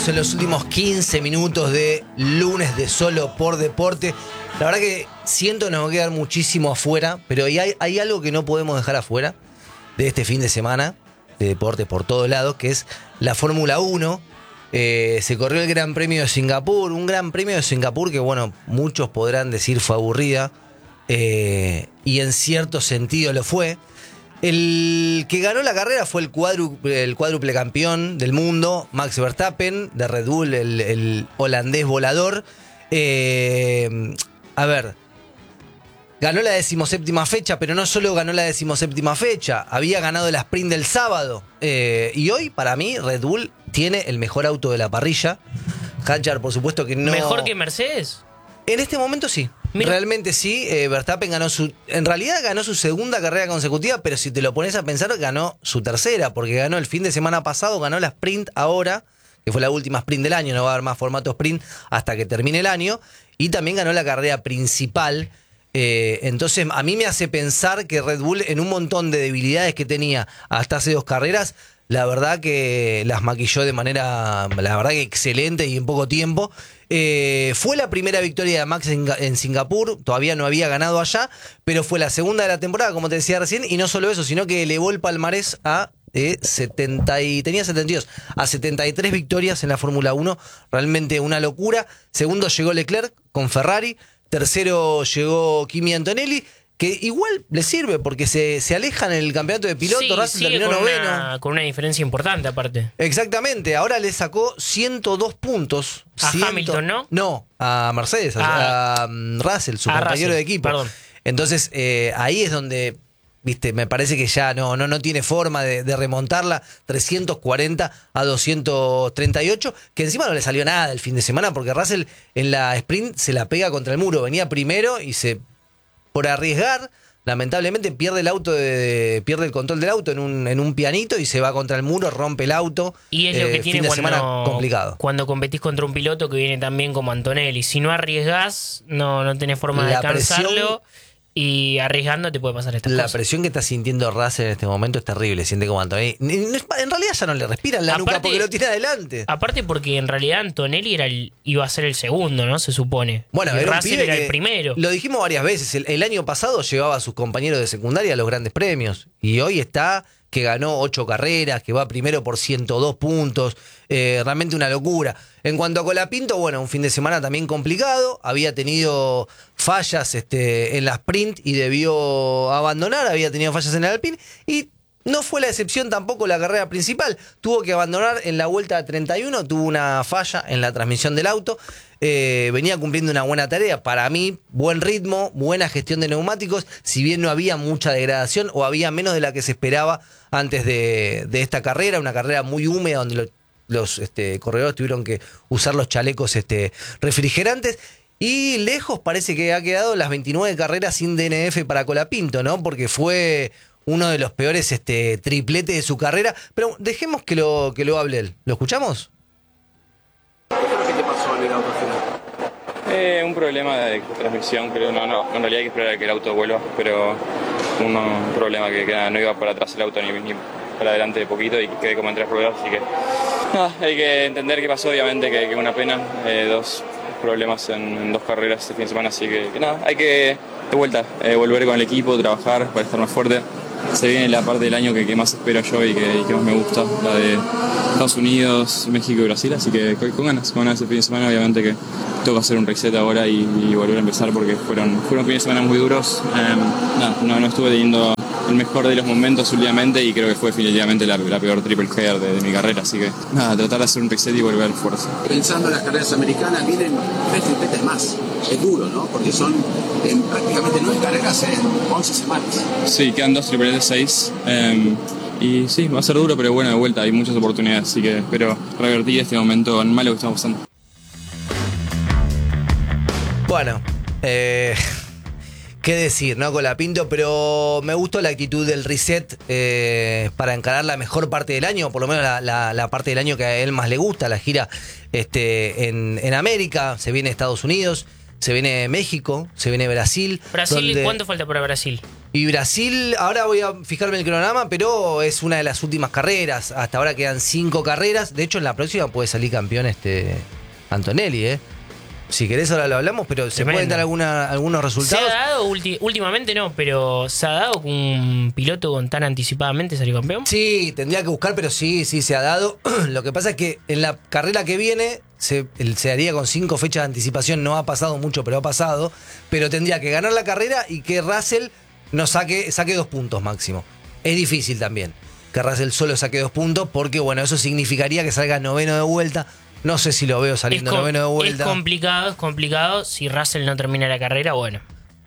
Estamos en los últimos 15 minutos de lunes de Solo por Deporte. La verdad que siento que nos va a quedar muchísimo afuera, pero hay algo que no podemos dejar afuera de este fin de semana de deporte por todos lados, que es la Fórmula 1. Se corrió el Gran Premio de Singapur, un Gran Premio de Singapur que, bueno, muchos podrán decir fue aburrida, y en cierto sentido lo fue. El que ganó la carrera fue el cuádruple campeón del mundo, Max Verstappen, de Red Bull, el holandés volador. A ver, ganó la 17ª fecha, pero no solo ganó la 17ª fecha, había ganado el sprint del sábado. Y hoy, para mí, Red Bull tiene el mejor auto de la parrilla. Hadjar, por supuesto que no. ¿Mejor que Mercedes? En este momento sí. Mira. Realmente sí. Verstappen en realidad ganó su segunda carrera consecutiva, pero si te lo pones a pensar, ganó su tercera, porque ganó el fin de semana pasado, ganó la sprint ahora, que fue la última sprint del año, no va a haber más formato sprint hasta que termine el año, y también ganó la carrera principal. Entonces a mí me hace pensar que Red Bull, en un montón de debilidades que tenía hasta hace 2 carreras, la verdad que las maquilló de manera, la verdad que excelente y en poco tiempo. Fue la primera victoria de Max en Singapur, todavía no había ganado allá, pero fue la segunda de la temporada, como te decía recién, y no solo eso, sino que elevó el palmarés a 72, a 73 victorias en la Fórmula 1, realmente una locura. Segundo llegó Leclerc con Ferrari, tercero llegó Kimi Antonelli, que igual le sirve porque se alejan en el campeonato de pilotos. Sí, Russell terminó noveno. Con una diferencia importante aparte. Exactamente, ahora le sacó 102 puntos. ¿A Hamilton, no? No, a Mercedes, a Russell, su compañero de equipo. Perdón. Entonces, ahí es donde, viste, me parece que ya no tiene forma de remontarla. 340 a 238, que encima no le salió nada el fin de semana, porque Russell en la sprint se la pega contra el muro. Venía primero y por arriesgar, lamentablemente pierde el control del auto en un pianito y se va contra el muro, rompe el auto. Y es lo que tiene fin de semana complicado. Cuando competís contra un piloto que viene tan bien como Antonelli. Si no arriesgás, no tenés forma de alcanzarlo. Y arriesgando te puede pasar estas cosas. La presión que está sintiendo Russell en este momento es terrible. Siente como Antonelli. En realidad ya no le respira en la nuca porque lo tiene adelante. Aparte porque en realidad Antonelli iba a ser el segundo, ¿no? Se supone. Bueno, y Russell era el primero. Lo dijimos varias veces. El año pasado llevaba a sus compañeros de secundaria a los grandes premios. Y hoy está que ganó 8 carreras, que va primero por 102 puntos. Realmente una locura. En cuanto a Colapinto, bueno, un fin de semana también complicado. Había tenido fallas en la sprint y debió abandonar. Había tenido fallas en el Alpine. Y no fue la excepción tampoco la carrera principal. Tuvo que abandonar en la vuelta 31. Tuvo una falla en la transmisión del auto. Venía cumpliendo una buena tarea. Para mí, buen ritmo, buena gestión de neumáticos. Si bien no había mucha degradación o había menos de la que se esperaba antes de esta carrera. Una carrera muy húmeda donde los corredores tuvieron que usar los chalecos refrigerantes. Y lejos parece que ha quedado las 29 carreras sin DNF para Colapinto, ¿no? Porque fue uno de los peores tripletes de su carrera. Pero dejemos que lo hable él. ¿Lo escuchamos? ¿Qué te pasó en el auto final? Un problema de transmisión, creo. No, en realidad hay que esperar a que el auto vuelva, pero un problema que no iba para atrás el auto ni para adelante de poquito y quedé como en 3 ruedas, así que hay que entender qué pasó, obviamente que una pena, 2 problemas en 2 carreras este fin de semana, así que nada, hay que de vuelta volver con el equipo, trabajar para estar más fuerte. Se viene la parte del año que más espero yo y que más me gusta, la de Estados Unidos, México y Brasil, así que con ganas el fin de semana. Obviamente que tengo que hacer un reset ahora y volver a empezar porque fueron fines de semana muy duros. No estuve teniendo el mejor de los momentos últimamente y creo que fue definitivamente la peor triple header de mi carrera, así que tratar de hacer un reset y volver fuerza. Pensando en las carreras americanas, vienen 3 tripletes más. Es duro, ¿no? Porque son prácticamente 9 carreras en 11 semanas. Sí, quedan 2 tripletes 6. Y sí, va a ser duro, pero bueno, de vuelta hay muchas oportunidades, así que espero revertir este momento en malo que estamos pasando. Bueno, qué decir, ¿no? Colapinto, pero me gustó la actitud del reset para encarar la mejor parte del año, por lo menos la parte del año que a él más le gusta, la gira en América. Se viene Estados Unidos, se viene México, se viene Brasil. ¿Brasil? ¿Cuánto falta para Brasil? Y Brasil, ahora voy a fijarme en el cronograma, pero es una de las últimas carreras. Hasta ahora quedan 5 carreras. De hecho, en la próxima puede salir campeón Antonelli, ¿eh? Si querés ahora lo hablamos, pero se pueden dar algunos resultados. ¿Se ha dado últimamente no, pero se ha dado que un piloto con tan anticipadamente salió campeón? Sí, tendría que buscar, pero sí se ha dado. Lo que pasa es que en la carrera que viene se haría con 5 fechas de anticipación. No ha pasado mucho, pero ha pasado. Pero tendría que ganar la carrera y que Russell no saque 2 puntos máximo. Es difícil también que Russell solo saque 2 puntos, porque bueno, eso significaría que salga noveno de vuelta. No sé si lo veo saliendo noveno de vuelta. Es complicado. Si Russell no termina la carrera, bueno.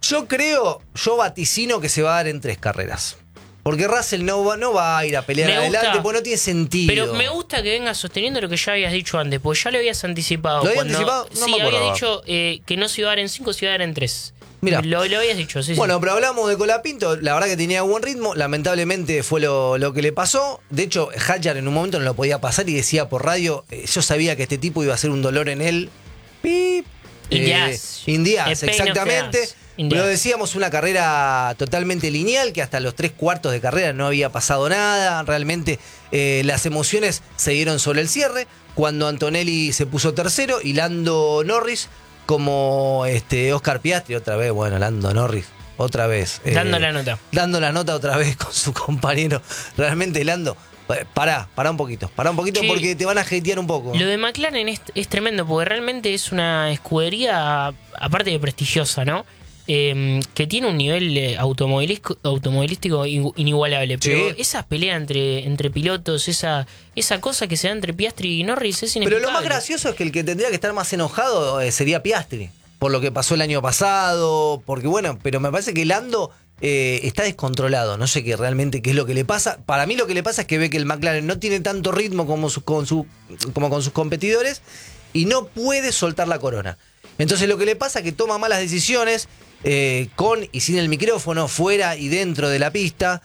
Yo vaticino que se va a dar en 3 carreras. Porque Russell no va a ir a pelear adelante, porque no tiene sentido. Pero me gusta que vengas sosteniendo lo que ya habías dicho antes, porque ya lo habías anticipado. ¿Lo habías anticipado? No me acuerdo. Había dicho que no se iba a dar en 5, se iba a dar en 3. Mirá. Lo habías dicho, sí. Bueno, pero hablamos de Colapinto, la verdad que tenía buen ritmo, lamentablemente fue lo que le pasó. De hecho, Hadjar en un momento no lo podía pasar y decía por radio, yo sabía que este tipo iba a ser un dolor en él. ¡Pip! Indias, exactamente. Pero decíamos, una carrera totalmente lineal, que hasta los 3/4 de carrera no había pasado nada. Realmente las emociones se dieron sobre el cierre, cuando Antonelli se puso tercero y Lando Norris como Oscar Piastri otra vez. Bueno, Lando Norris otra vez. Dando la nota. Dando la nota otra vez con su compañero. Realmente, Lando, pará un poquito, porque te van a hatear un poco. Lo de McLaren es tremendo, porque realmente es una escudería, aparte de prestigiosa, ¿no? Que tiene un nivel automovilístico inigualable. Pero esas peleas entre pilotos, esa cosa que se da entre Piastri y Norris es inexplicable. Pero lo más gracioso es que el que tendría que estar más enojado sería Piastri, por lo que pasó el año pasado, porque bueno, pero me parece que Lando está descontrolado. No sé qué es lo que le pasa. Para mí lo que le pasa es que ve que el McLaren no tiene tanto ritmo como con sus competidores y no puede soltar la corona. Entonces lo que le pasa es que toma malas decisiones, con y sin el micrófono, fuera y dentro de la pista.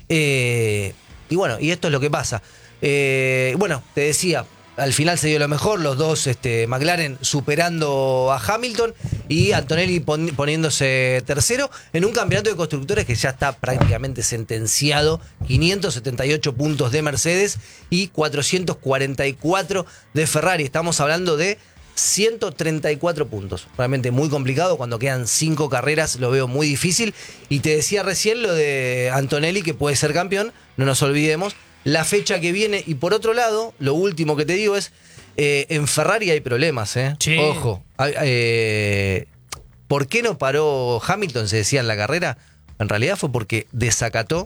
Y bueno, y esto es lo que pasa. Bueno, te decía, al final se dio lo mejor, los dos McLaren superando a Hamilton y Antonelli poniéndose tercero en un campeonato de constructores que ya está prácticamente sentenciado. 578 puntos de Mercedes y 444 de Ferrari. Estamos hablando de 134 puntos. Realmente muy complicado. Cuando quedan 5 carreras lo veo muy difícil. Y te decía recién lo de Antonelli, que puede ser campeón. No nos olvidemos la fecha que viene. Y por otro lado, lo último que te digo es, en Ferrari hay problemas, Sí. Ojo. ¿Por qué no paró Hamilton? Se decía en la carrera. En realidad fue porque desacató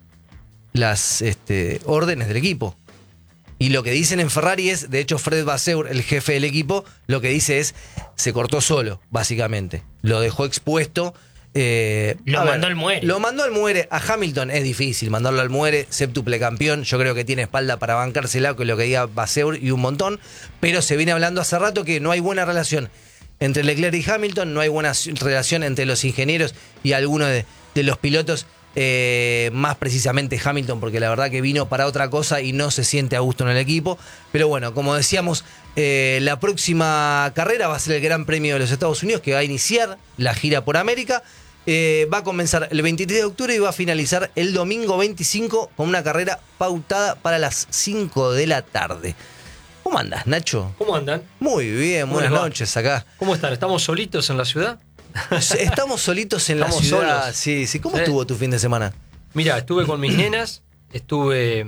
las órdenes del equipo. Y lo que dicen en Ferrari es, de hecho Fred Vasseur, el jefe del equipo, lo que dice es, se cortó solo, básicamente. Lo dejó expuesto. Lo mandó al muere. Lo mandó al muere. A Hamilton es difícil mandarlo al muere, séptuple campeón. Yo creo que tiene espalda para bancársela, que es lo que diga Vasseur y un montón. Pero se viene hablando hace rato que no hay buena relación entre Leclerc y Hamilton, no hay buena relación entre los ingenieros y algunos de los pilotos. Más precisamente Hamilton, porque la verdad que vino para otra cosa y no se siente a gusto en el equipo. Pero bueno, como decíamos, la próxima carrera va a ser el Gran Premio de los Estados Unidos, que va a iniciar la gira por América. Va a comenzar el 23 de octubre y va a finalizar el domingo 25 con una carrera pautada para las 5 de la tarde. ¿Cómo andas, Nacho? ¿Cómo andan? Muy bien, buenas noches acá. ¿Cómo están? ¿Estamos solitos en la ciudad? Estamos solitos en la ciudad. Solos. Sí. ¿Cómo estuvo tu fin de semana? Mira, estuve con mis nenas, estuve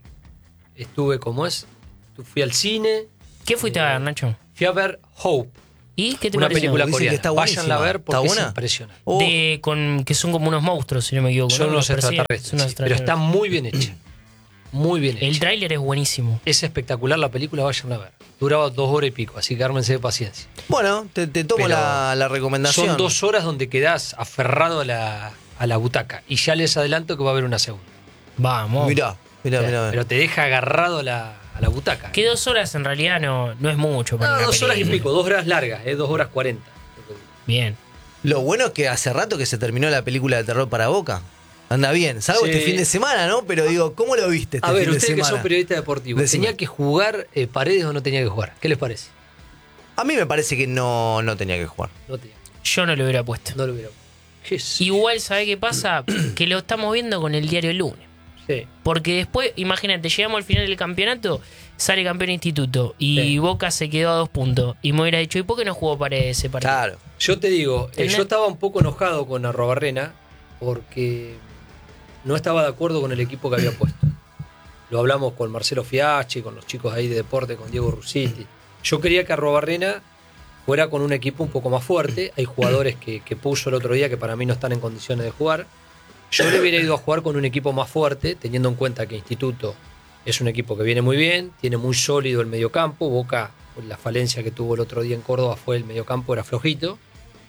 ¿cómo es? Fui al cine. ¿Qué fuiste a ver, Nacho? Fui a ver Hope. ¿Y qué te una pareció? película Dicen coreana. que está buenísima. Váyanla a ver porque ¿Está buena? es impresionante. Oh. Que son como unos monstruos, si no me equivoco. Son ¿no? unos Los persiguen. extraterrestres, sí, pero está muy bien hecha. Muy bien hecha. El tráiler es buenísimo. Es espectacular la película, vayan a ver. Duraba 2 horas y pico, así que ármense de paciencia. Bueno, te tomo Pero la recomendación. Son 2 horas donde quedás aferrado a la butaca. Y ya les adelanto que va a haber una segunda. Vamos. Mirá. Pero te deja agarrado a la butaca. Que 2 horas en realidad no es mucho para No, una 2 horas y película. pico, 2 horas largas, 2 horas 40. Bien. Lo bueno es que hace rato que se terminó la película de terror para Boca. Anda bien, salvo Sí. este fin de semana, ¿no? Pero digo, ¿cómo lo viste este A ver, fin de ustedes que semana? son periodistas deportivos, Decime. ¿tenía que jugar Paredes o no tenía que jugar? ¿Qué les parece? A mí me parece que no tenía que jugar. No tenía. Yo no lo hubiera puesto. No lo hubiera. Igual, ¿sabe qué pasa? Que lo estamos viendo con el diario El Lunes. Sí. Porque después, imagínate, llegamos al final del campeonato, sale campeón Instituto y Boca se quedó a 2 puntos. Y me hubiera dicho, ¿y por qué no jugó Paredes ese partido? Claro. Yo te digo, yo estaba un poco enojado con Arrobarrena porque no estaba de acuerdo con el equipo que había puesto. Lo hablamos con Marcelo Fiaschi, con los chicos ahí de deporte, con Diego Russiti. Yo quería que Arrobarrena fuera con un equipo un poco más fuerte. Hay jugadores que puso el otro día que para mí no están en condiciones de jugar. Yo le hubiera ido a jugar con un equipo más fuerte, teniendo en cuenta que Instituto es un equipo que viene muy bien, tiene muy sólido el mediocampo. Boca, la falencia que tuvo el otro día en Córdoba fue el mediocampo, era flojito.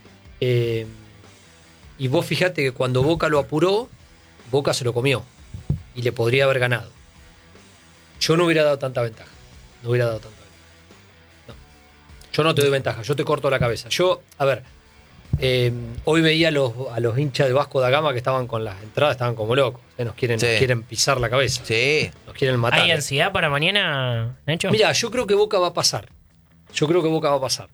Y vos fijate que cuando Boca lo apuró, Boca se lo comió y le podría haber ganado. Yo no hubiera dado tanta ventaja. No hubiera dado tanta ventaja. No. Yo no te doy ventaja, yo te corto la cabeza. Yo, a ver, hoy veía a los hinchas de Vasco da Gama que estaban con las entradas, estaban como locos. Nos quieren pisar la cabeza. Sí. Nos quieren matar. ¿Hay ansiedad para mañana, Nacho? Mira, yo creo que Boca va a pasar. Yo creo que Boca va a pasar.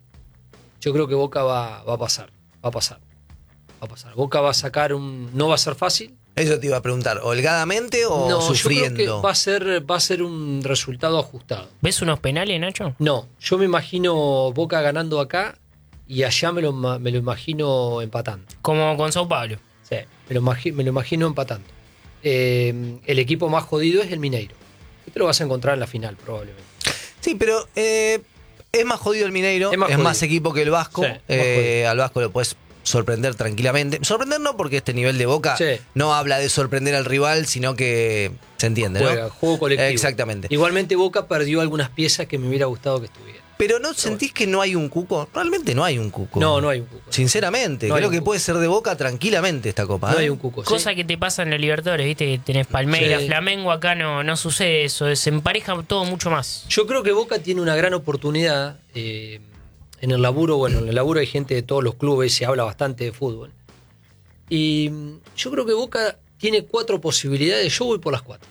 Boca va a sacar no va a ser fácil. Eso te iba a preguntar, ¿holgadamente o No, sufriendo? yo creo que va a ser un resultado ajustado. ¿Ves unos penales, Nacho? No, yo me imagino Boca ganando acá y allá me lo imagino empatando. Como con Sao Paulo. Sí, me lo imagino empatando. El equipo más jodido es el Mineiro. Te lo vas a encontrar en la final, probablemente. Sí, pero es más jodido el Mineiro, Es más es jodido. más equipo que el Vasco. Sí, más jodido. Al Vasco lo puedes sorprender tranquilamente. Sorprender no, porque este nivel de Boca Sí. no habla de sorprender al rival, sino que se entiende, Juega, ¿no? juego colectivo. Exactamente. Igualmente Boca perdió algunas piezas que me hubiera gustado que estuvieran. Pero ¿no sentís que no hay un cuco? Realmente no hay un cuco. No hay un cuco. Sinceramente, No hay creo un que cuco. puede ser de Boca tranquilamente esta copa. No ¿eh? hay un cuco. ¿sí? Cosa que te pasa en los Libertadores, ¿viste? Que tenés Palmeiras, Sí. Flamengo, acá no sucede eso, se empareja todo mucho más. Yo creo que Boca tiene una gran oportunidad en el laburo. Bueno, en el laburo hay gente de todos los clubes, se habla bastante de fútbol. Y yo creo que Boca tiene 4 posibilidades. Yo voy por las 4.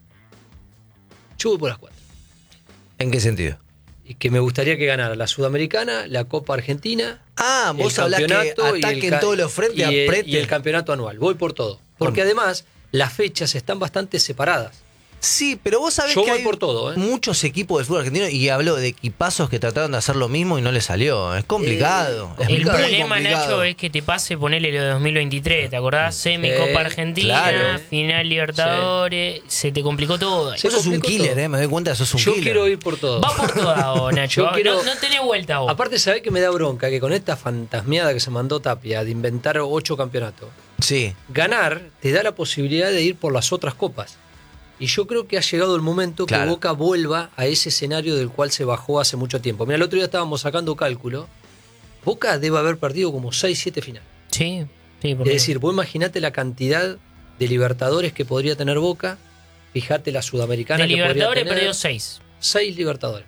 ¿En qué sentido? Y que me gustaría que ganara la Sudamericana, la Copa Argentina. Ah, vos hablás que campeonato y ataquen todos los frentes, y apreten. y el campeonato anual. Voy por todo. Porque además las fechas están bastante separadas. Sí, pero vos sabés Yo que voy hay por todo, ¿eh? muchos equipos del fútbol argentino y hablo de equipazos que trataron de hacer lo mismo y no les salió. Es complicado. es El muy problema, complicado. Nacho, es que te pase ponerle lo de 2023, ¿te acordás? Semi, Copa Argentina, claro. final Libertadores, se te complicó todo. Se Vos sos un complicó killer, todo. me doy cuenta que sos un Yo killer. quiero ir por todo. Va por todas vos, Nacho. Yo quiero- No tenés vuelta vos. Aparte, ¿sabés que me da bronca? Que con esta fantasmeada que se mandó Tapia de inventar 8 campeonatos, Sí. ganar te da la posibilidad de ir por las otras copas. Y yo creo que ha llegado el momento que Claro. Boca vuelva a ese escenario del cual se bajó hace mucho tiempo. Mira, el otro día estábamos sacando cálculo. Boca debe haber perdido como 6-7 finales. Sí, Es decir, vos imaginate la cantidad de Libertadores que podría tener Boca. Fíjate la Sudamericana de que podría Libertadores tener. perdió 6. 6 Libertadores.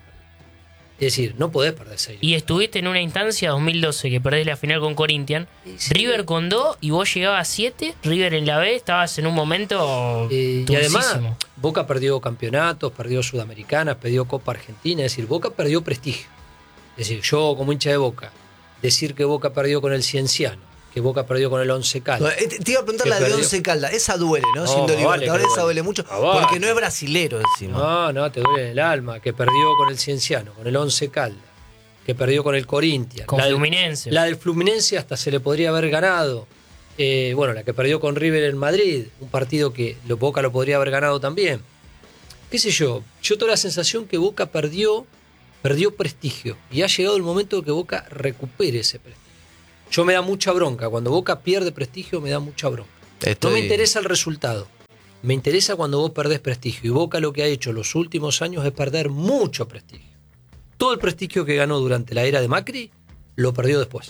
Es decir, no podés perder 6. Y estuviste en una instancia 2012 que perdés la final con Corinthians. Sí. River con 2 y vos llegabas a 7. River en la B, estabas en un momento. Y además, dulcísimo. Boca perdió campeonatos, perdió Sudamericanas, perdió Copa Argentina. Es decir, Boca perdió prestigio. Es decir, yo como hincha de Boca, decir que Boca perdió con el Cienciano, que Boca perdió con el Once Caldas. Te iba a preguntar Que la de perdió. Once Caldas. Esa duele, ¿no? No, Siendo vale, Libertadores, que esa duele. duele mucho. Vale. Porque no es brasilero encima. No, te duele en el alma. Que perdió con el Cienciano, con el Once Caldas, que perdió con el Corinthians. Con La del- Fluminense. La del Fluminense hasta se le podría haber ganado. Bueno, la que perdió con River en Madrid, un partido que Boca lo podría haber ganado también. ¿Qué sé yo? Yo tengo la sensación que Boca perdió prestigio. Y ha llegado el momento de que Boca recupere ese prestigio. Yo me da mucha bronca. Cuando Boca pierde prestigio, me da mucha bronca. No me interesa el resultado. Me interesa cuando vos perdés prestigio. Y Boca lo que ha hecho los últimos años es perder mucho prestigio. Todo el prestigio que ganó durante la era de Macri, lo perdió después.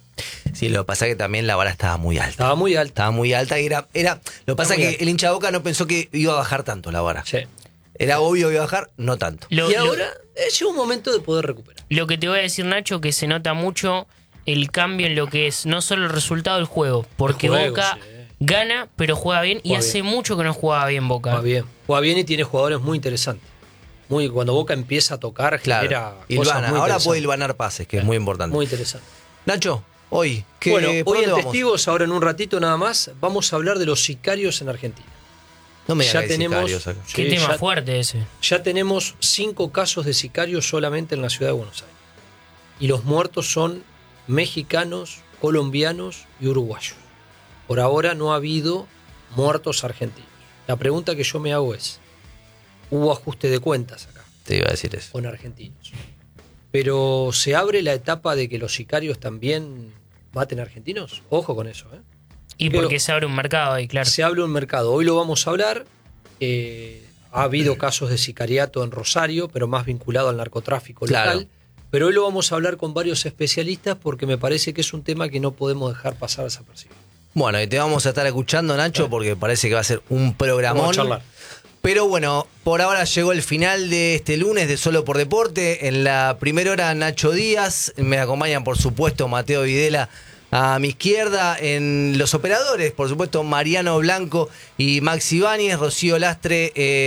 Sí, lo que pasa es que también la vara estaba muy alta. Estaba muy alta. Estaba muy alta y era lo que pasa es muy que alta. el hincha de Boca no pensó que iba a bajar tanto la vara. Sí. Era obvio que iba a bajar, no tanto. Lo- Y lo- ahora llega un momento de poder recuperar. Lo que te voy a decir, Nacho, que se nota mucho el cambio en lo que es no solo el resultado del juego, porque El juego, Boca sí. gana, pero juega bien, y Juega hace bien. mucho que no jugaba bien Boca. Juega bien y tiene jugadores muy interesantes. Cuando Boca empieza a tocar, Claro. genera cosas Hilvana. muy Ahora interesantes. puede hilvanar pases, que es muy importante. Muy interesante. Nacho, hoy? Bueno, ¿por hoy dónde en vamos? Testigos, ahora en un ratito nada más, vamos a hablar de los sicarios en Argentina. No me Ya digas que hay tenemos- sicarios acá. Qué Sí, tema ya- fuerte ese. Ya tenemos 5 casos de sicarios solamente en la ciudad de Buenos Aires. Y los muertos son mexicanos, colombianos y uruguayos. Por ahora no ha habido muertos argentinos. La pregunta que yo me hago es, ¿hubo ajuste de cuentas acá Te iba a decir eso. con argentinos? Pero ¿se abre la etapa de que los sicarios también maten argentinos? Ojo con eso, ¿eh? Y Pero- porque se abre un mercado ahí, claro. Se abre un mercado. Hoy lo vamos a hablar. Ha habido casos de sicariato en Rosario, pero más vinculado al narcotráfico Claro. local. Pero hoy lo vamos a hablar con varios especialistas porque me parece que es un tema que no podemos dejar pasar desapercibido. Bueno, y te vamos a estar escuchando, Nacho, porque parece que va a ser un programón. Vamos a charlar. Pero bueno, por ahora llegó el final de este lunes de Solo por Deporte. En la primera hora, Nacho Díaz. Me acompañan, por supuesto, Mateo Videla a mi izquierda. En los operadores, por supuesto, Mariano Blanco y Maxi Ibáñez. Rocío Lastre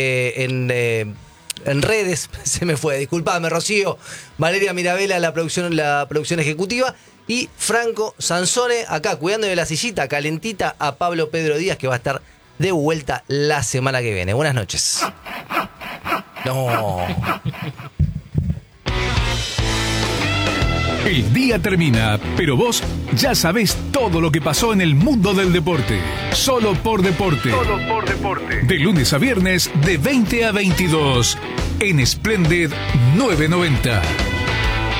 en redes. Se me fue, disculpame, Rocío. Valeria Mirabella, la producción ejecutiva. Y Franco Sansone, acá cuidando de la sillita calentita a Pablo Pedro Díaz, que va a estar de vuelta la semana que viene. Buenas noches. No. El día termina, pero vos ya sabés todo lo que pasó en el mundo del deporte. Solo por deporte. Solo por deporte. De lunes a viernes, de 20 a 22. En Splendid 990.